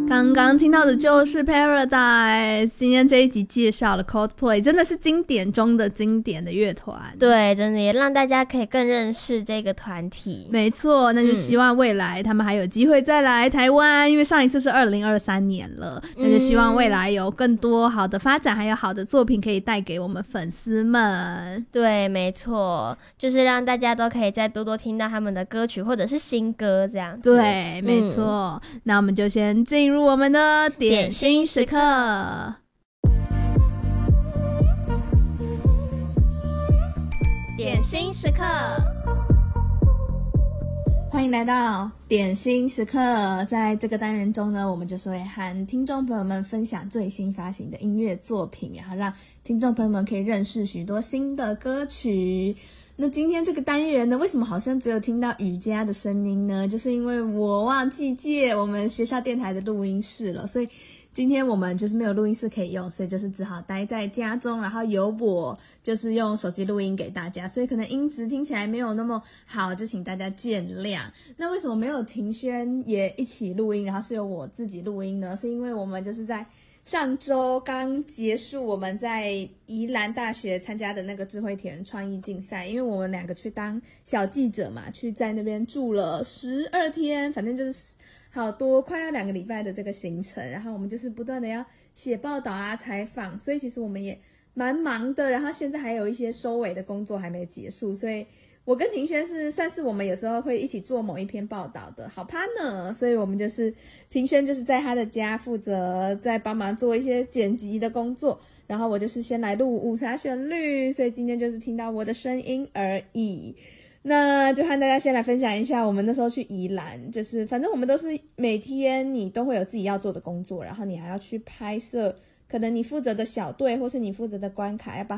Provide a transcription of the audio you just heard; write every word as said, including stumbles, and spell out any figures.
刚刚听到的就是 Paradise， 今天这一集介绍了 Coldplay， 真的是经典中的经典的乐团。 对，真的也让大家可以更认识这个团体。 没错，那就希望未来他们还有机会再来台湾，嗯、因为上一次是二零二三年了，那就希望未来有更多好的发展，还有好的作品可以带给我们粉丝们。 对，没错，就是让大家都可以再多多听到他们的歌曲或者是新歌这样子。 对，没错、嗯、那我们就先进入我们的点心时刻。点心时刻，欢迎来到点心时刻。在这个单元中呢，我们就是会和听众朋友们分享最新发行的音乐作品，然后让听众朋友们可以认识许多新的歌曲。那今天这个单元呢，为什么好像只有听到瑜伽的声音呢？就是因为我忘记借我们学校电台的录音室了，所以今天我们就是没有录音室可以用，所以就是只好待在家中，然后由我就是用手机录音给大家，所以可能音质听起来没有那么好，就请大家见谅。那为什么没有庭轩也一起录音，然后是由我自己录音呢？是因为我们就是在上周刚结束我们在宜兰大学参加的那个智慧铁人创意竞赛，因为我们两个去当小记者嘛，去在那边住了十二天，反正就是好多快要两个礼拜的这个行程，然后我们就是不断的要写报道啊、采访，所以其实我们也蛮忙的，然后现在还有一些收尾的工作还没结束，所以我跟庭轩是算是我们有时候会一起做某一篇报道的好 partner， 所以我们就是庭轩就是在他的家负责在帮忙做一些剪辑的工作，然后我就是先来录五沙旋律，所以今天就是听到我的声音而已。那就和大家先来分享一下我们那时候去宜兰，就是反正我们都是每天你都会有自己要做的工作，然后你还要去拍摄可能你负责的小队或是你负责的关卡，要把